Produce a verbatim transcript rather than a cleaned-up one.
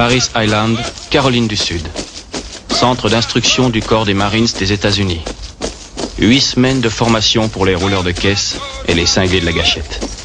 Paris Island, Caroline du Sud. Centre d'instruction du corps des Marines des États-Unis. Huit semaines de formation pour les rouleurs de caisse et les cinglés de la gâchette.